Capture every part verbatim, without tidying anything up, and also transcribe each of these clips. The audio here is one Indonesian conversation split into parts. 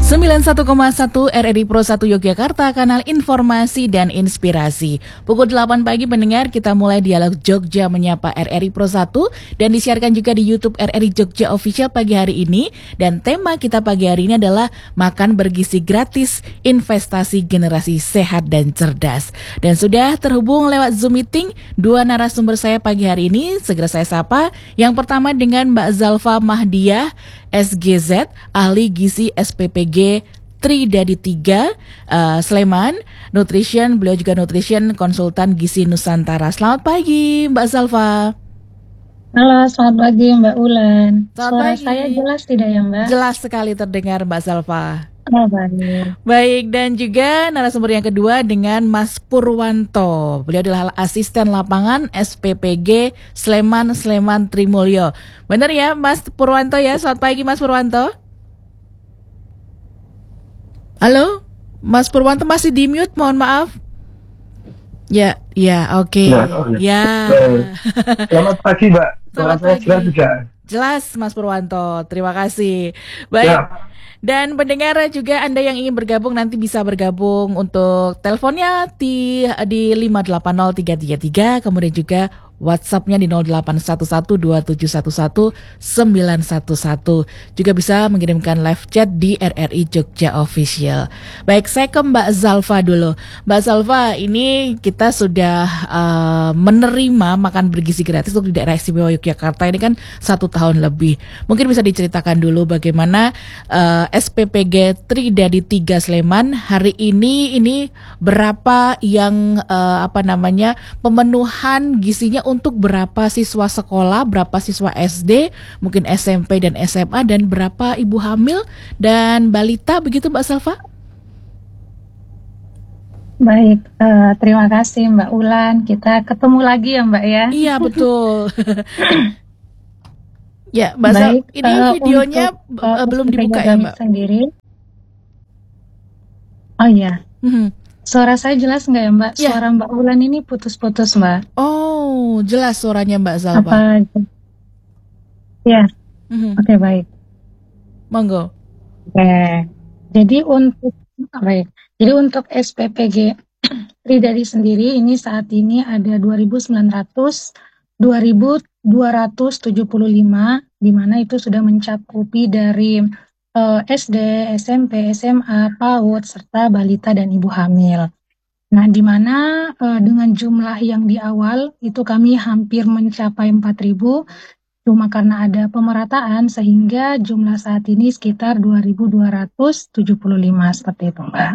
sembilan puluh satu koma satu R R I Pro satu Yogyakarta, kanal informasi dan inspirasi. Pukul delapan pagi pendengar, kita mulai dialog Jogja menyapa R R I Pro satu dan disiarkan juga di YouTube R R I Jogja Official pagi hari ini. Dan tema kita pagi hari ini adalah makan bergizi gratis, investasi generasi sehat dan cerdas. Dan sudah terhubung lewat Zoom meeting dua narasumber saya pagi hari ini. Segera saya sapa. Yang pertama dengan Mbak Zalfa Mahdiah, S G Z, ahli gizi S P P G Tridadi tiga uh, Sleman, nutrition, beliau juga nutrition konsultan gizi Nusantara. Selamat pagi Mbak Zalfa. Halo, selamat pagi Mbak Ulan. Selamat Suara pagi. saya jelas tidak ya Mbak? Jelas sekali terdengar Mbak Zalfa. Oh, baik. Baik, dan juga narasumber yang kedua dengan Mas Purwanto. Beliau adalah asisten lapangan S P P G Sleman Sleman Trimulyo. Benar ya Mas Purwanto ya? Selamat pagi Mas Purwanto. Halo, Mas Purwanto masih di mute, mohon maaf. Ya, ya, oke. Okay. Ya, oh, ya. Selamat pagi Mbak. Selamat pagi. Jelas juga. Jelas Mas Purwanto, terima kasih. Baik. Ya. Dan pendengar juga Anda yang ingin bergabung nanti bisa bergabung untuk teleponnya di di lima delapan nol tiga tiga tiga, kemudian juga WhatsApp-nya di nol delapan satu satu dua tujuh satu satu sembilan satu satu. Juga bisa mengirimkan live chat di R R I Jogja Official. Baik, saya ke Mbak Zalfa dulu. Mbak Zalfa, ini kita sudah uh, menerima makan bergizi gratis untuk di daerah istimewa Yogyakarta ini kan satu tahun lebih. Mungkin bisa diceritakan dulu bagaimana uh, S P P G Tridadi tiga Sleman hari ini ini berapa yang uh, apa namanya pemenuhan gizinya untuk berapa siswa sekolah, berapa siswa S D, mungkin S M P dan S M A, dan berapa ibu hamil dan balita, begitu Mbak Zalfa? Baik, uh, terima kasih Mbak Ulan. Kita ketemu lagi ya Mbak ya. Iya betul. Ya Mbak Baik, Zalfa, ini uh, videonya untuk, uh, belum dibuka ya Mbak? Sendiri. Oh iya. Mm-hmm. Suara saya jelas nggak ya Mbak? Ya. Suara Mbak Ulan ini putus-putus Mbak. Oh, jelas suaranya Mbak Zalfa. Apa? Ya, mm-hmm. Oke okay, baik. Monggo. Oke, okay. Jadi untuk baik, jadi untuk S P P G Tridadi sendiri ini saat ini ada dua ribu sembilan ratus, dua ribu dua ratus tujuh puluh lima, di mana itu sudah mencakupi dari S D, S M P, S M A, PAUD, serta balita dan ibu hamil. Nah, di mana uh, dengan jumlah yang di awal itu kami hampir mencapai empat ribu, cuma karena ada pemerataan sehingga jumlah saat ini sekitar dua ribu dua ratus tujuh puluh lima seperti itu, Mbak.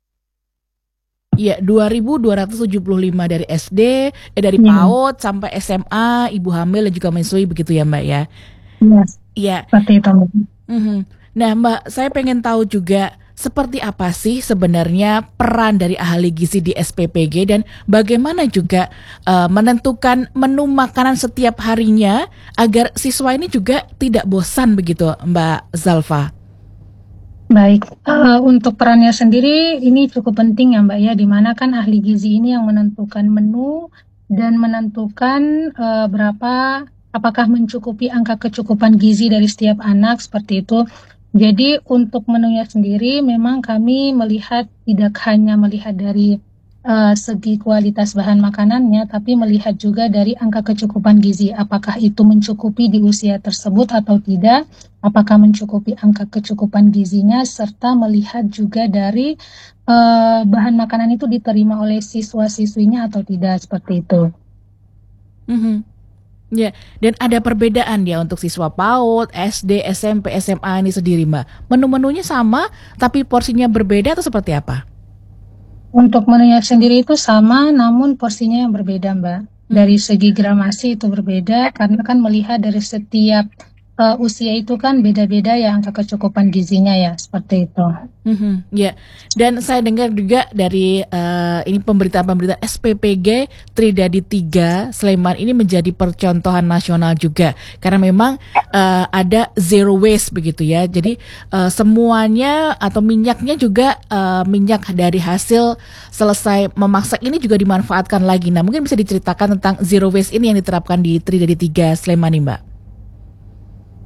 Iya, dua ribu dua ratus tujuh puluh lima dari S D, eh, dari hmm. PAUD sampai S M A, ibu hamil dan juga menyusui, begitu ya Mbak ya? Yes. Iya. Seperti itu, Mbak. Mm-hmm. Nah Mbak, saya pengen tahu juga seperti apa sih sebenarnya peran dari ahli gizi di S P P G dan bagaimana juga uh, menentukan menu makanan setiap harinya agar siswa ini juga tidak bosan, begitu Mbak Zalfa? Baik, uh, untuk perannya sendiri ini cukup penting ya Mbak ya, dimana kan ahli gizi ini yang menentukan menu dan menentukan uh, berapa, apakah mencukupi angka kecukupan gizi dari setiap anak, seperti itu. Jadi untuk menunya sendiri memang kami melihat tidak hanya melihat dari uh, segi kualitas bahan makanannya, tapi melihat juga dari angka kecukupan gizi. Apakah itu mencukupi di usia tersebut atau tidak? Apakah mencukupi angka kecukupan gizinya? Serta melihat juga dari uh, bahan makanan itu diterima oleh siswa-siswinya atau tidak, seperti itu. Mm-hmm. Ya, dan ada perbedaan ya untuk siswa PAUD, S D, S M P, S M A ini sendiri Mbak. Menu-menunya sama, tapi porsinya berbeda atau seperti apa? Untuk menunya sendiri itu sama, namun porsinya yang berbeda Mbak. Dari segi gramasi itu berbeda, karena kan melihat dari setiap uh, usia itu kan beda-beda ya angka kecukupan gizinya ya, seperti itu. Mm-hmm, ya, dan saya dengar juga dari uh, ini pemberitaan-pemberitaan S P P G Tridadi tiga Sleman ini menjadi percontohan nasional juga karena memang uh, ada zero waste begitu ya. Jadi uh, semuanya atau minyaknya juga uh, minyak dari hasil selesai memasak ini juga dimanfaatkan lagi. Nah, mungkin bisa diceritakan tentang zero waste ini yang diterapkan di Tridadi tiga Sleman nih, Mbak.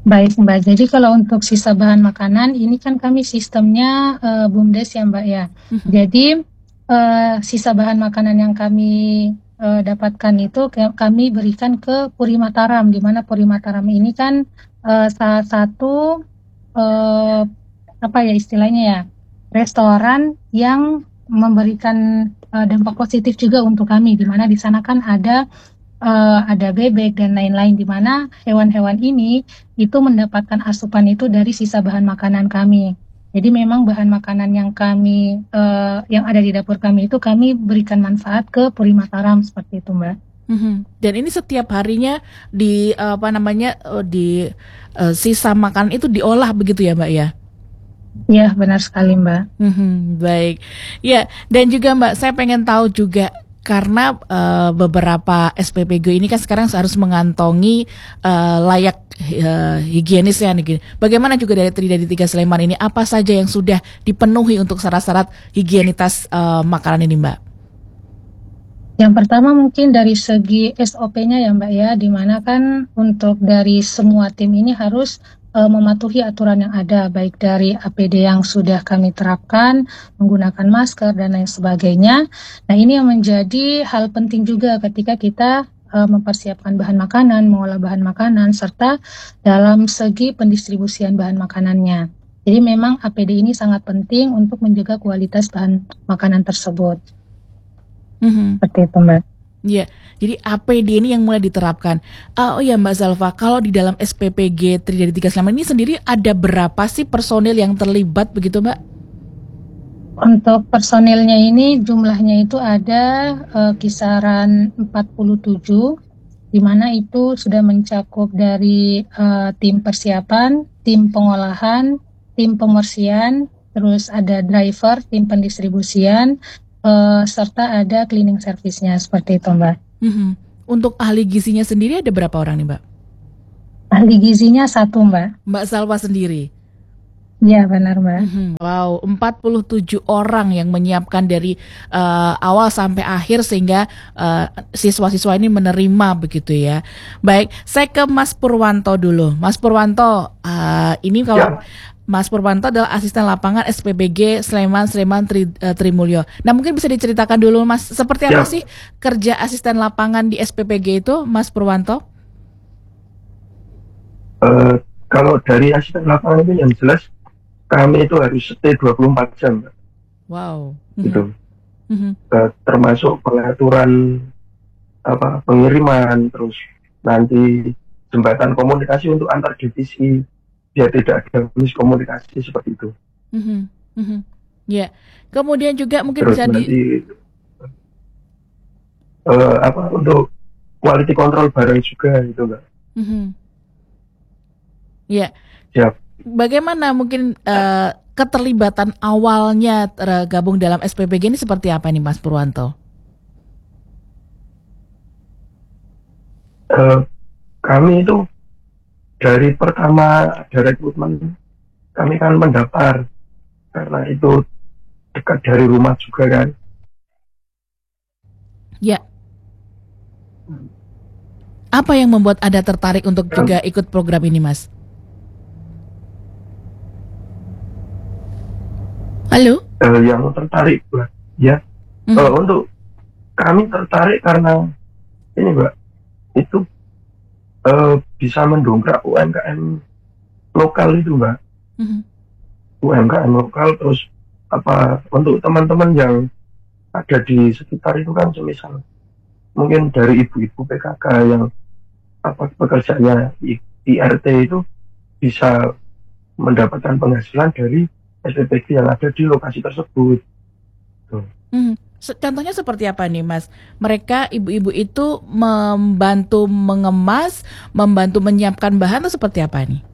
Baik Mbak, jadi kalau untuk sisa bahan makanan ini kan kami sistemnya uh, BUMDes ya Mbak ya. Mhm. Jadi uh, sisa bahan makanan yang kami uh, dapatkan itu ke- kami berikan ke Puri Mataram, di mana Puri Mataram ini kan uh, salah satu uh, apa ya istilahnya ya, restoran yang memberikan uh, dampak positif juga untuk kami, di mana di sana kan ada uh, ada bebek dan lain-lain, di mana hewan-hewan ini itu mendapatkan asupan itu dari sisa bahan makanan kami. Jadi memang bahan makanan yang kami uh, yang ada di dapur kami itu kami berikan manfaat ke Puri Mataram seperti itu Mbak. Mhm. Dan ini setiap harinya di eh, apa namanya eh, di eh, sisa makanan itu diolah begitu ya Mbak ya? Ya benar sekali Mbak. Mhm, baik. Ya, dan juga Mbak, saya pengen tahu juga karena eh, beberapa S P P G ini kan sekarang harus mengantongi eh, layak eh, higienisnya nih. Bagaimana juga dari Tridadi Tiga Sleman ini, apa saja yang sudah dipenuhi untuk syarat-syarat higienitas eh, makanan ini Mbak? Yang pertama mungkin dari segi S O P-nya ya Mbak ya, di mana kan untuk dari semua tim ini harus uh, mematuhi aturan yang ada, baik dari A P D yang sudah kami terapkan, menggunakan masker dan lain sebagainya. Nah ini yang menjadi hal penting juga ketika kita uh, mempersiapkan bahan makanan, mengolah bahan makanan, serta dalam segi pendistribusian bahan makanannya. Jadi memang A P D ini sangat penting untuk menjaga kualitas bahan makanan tersebut. Mhm. Seperti itu Mbak. Iya, jadi A P D ini yang mulai diterapkan. Ah, oh ya Mbak Zalfa, kalau di dalam S P P G Tridadi Tiga Sleman ini sendiri ada berapa sih personil yang terlibat begitu Mbak? Untuk personilnya ini jumlahnya itu ada uh, kisaran empat puluh tujuh, di mana itu sudah mencakup dari uh, tim persiapan, tim pengolahan, tim pembersihan, terus ada driver, tim pendistribusian, uh, serta ada cleaning service-nya, seperti itu Mbak. Mhm. Untuk ahli gizinya sendiri ada berapa orang nih Mbak? Ahli gizinya satu Mbak. Mbak Salwa sendiri. Iya benar Mbak. Mhm. Wow, empat puluh tujuh orang yang menyiapkan dari uh, awal sampai akhir sehingga uh, siswa-siswa ini menerima begitu ya. Baik, saya ke Mas Purwanto dulu. Mas Purwanto, uh, ini kalau Ya. Mas Purwanto adalah asisten lapangan S P B G Sleman Sleman Tri, uh, Trimulyo. Nah mungkin bisa diceritakan dulu Mas, seperti apa Ya. sih kerja asisten lapangan di S P B G itu, Mas Purwanto? Eh, kalau dari asisten lapangan itu yang jelas kami itu harus stay dua puluh empat jam, Mbak. Wow. Gitu. Mhm. Eh, termasuk pengaturan apa pengiriman, terus nanti jembatan komunikasi untuk antar divisi biar tidak ada miskomunikasi seperti itu. Mhm. Mhm. Ya, kemudian juga mungkin Terus bisa di nanti eh, apa untuk quality control barang juga gitu, Mbak. Mhm. Ya, Siap. bagaimana mungkin eh, keterlibatan awalnya tergabung dalam S P P G ini seperti apa nih Mas Purwanto? Eh, kami itu dari pertama ada rekrutmen kami kan mendaftar karena itu dekat dari rumah juga kan. Ya. Apa yang membuat Anda tertarik untuk juga ikut program ini, Mas? Halo? Eh, yang tertarik, Mbak, ya. Mhm. Eh, untuk kami tertarik karena ini, Mbak, itu eh, bisa mendongkrak U M K M lokal itu, Mbak. Mhm. U M K M lokal, terus apa untuk teman-teman yang ada di sekitar itu kan, semisal mungkin dari ibu-ibu P K K yang apa pekerjaannya di, di R T itu bisa mendapatkan penghasilan dari S P P G yang ada di lokasi tersebut. Tuh. Mhm. Se- Contohnya seperti apa nih, Mas? Mereka ibu-ibu itu membantu mengemas, membantu menyiapkan bahan atau seperti apa nih?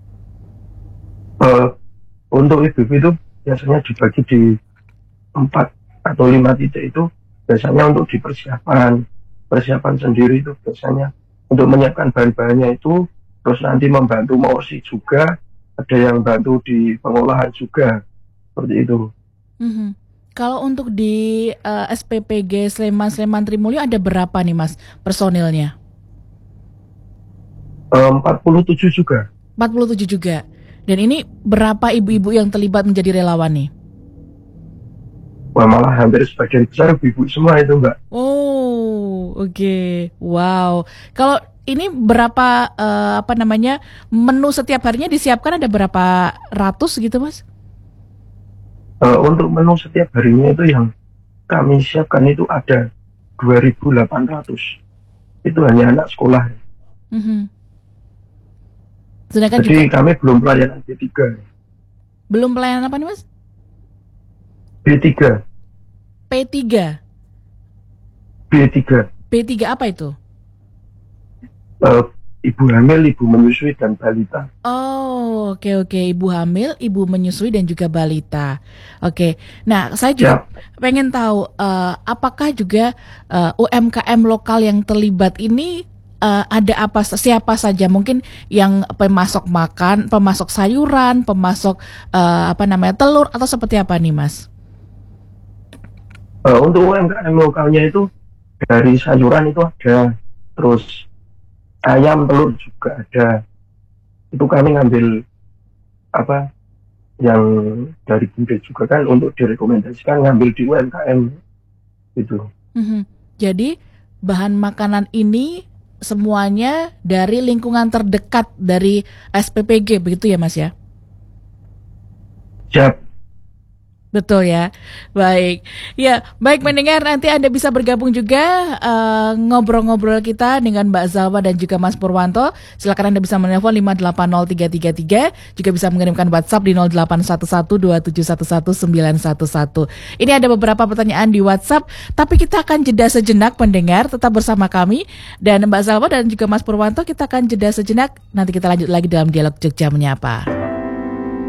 Eh, untuk ibu-ibu itu biasanya dibagi di empat atau lima titik itu biasanya untuk di persiapan persiapan sendiri itu biasanya untuk menyiapkan bahan-bahannya itu, terus nanti membantu mengursi juga, ada yang bantu di pengolahan juga seperti itu. Mhm. Kalau untuk di eh, S P P G Sleman Sleman Trimulyo ada berapa nih Mas personilnya? Eh, empat puluh tujuh juga. empat puluh tujuh juga. Dan ini berapa ibu-ibu yang terlibat menjadi relawan nih? Wah, malah hampir sebagian besar ibu-ibu semua itu, Mbak. Oh, oke. Okay. Wow. Kalau ini berapa uh, apa namanya menu setiap harinya disiapkan, ada berapa ratus gitu, Mas? Uh, untuk menu setiap harinya itu yang kami siapkan itu ada dua ribu delapan ratus. Itu hanya anak sekolah. Mm-hmm. Sedangkan Jadi juga kami belum pelayanan B tiga. Belum pelayanan apa nih, Mas? B tiga. P tiga. B tiga. B tiga apa itu? Uh, ibu hamil, ibu menyusui, dan balita. Oh, oke okay, oke. Okay. Ibu hamil, ibu menyusui, dan juga balita. Oke. Okay. Nah, saya juga ya. pengen tahu uh, apakah juga uh, U M K M lokal yang terlibat ini uh, ada apa, siapa saja? Mungkin yang pemasok makan, pemasok sayuran, pemasok uh, apa namanya telur, atau seperti apa nih, Mas? Uh, untuk U M K M lokalnya itu dari sayuran itu ada, terus ayam, telur juga ada. Itu kami ngambil apa yang dari Bunda juga kan untuk direkomendasikan ngambil di U M K M gitu. Mm-hmm. Jadi bahan makanan ini semuanya dari lingkungan terdekat dari S P P G, begitu ya, Mas ya? Siap. Betul ya, baik. Ya, baik mendengar, nanti Anda bisa bergabung juga uh, ngobrol-ngobrol kita dengan Mbak Zalwa dan juga Mas Purwanto. Silakan Anda bisa menelpon lima delapan nol tiga tiga tiga, juga bisa mengirimkan WhatsApp di nol delapan satu satu dua tujuh satu satu sembilan satu satu. Ini ada beberapa pertanyaan di WhatsApp, tapi kita akan jeda sejenak pendengar, tetap bersama kami. Dan Mbak Zalwa dan juga Mas Purwanto, kita akan jeda sejenak, nanti kita lanjut lagi dalam Dialog Jogja Menyapa.